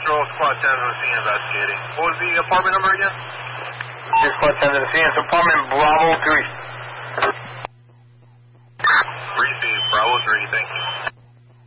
Central, Squad 10 to the scene investigating. What was the apartment number again? Squad 10 to the scene. It's apartment Bravo 3. Received, Bravo 3, thank you.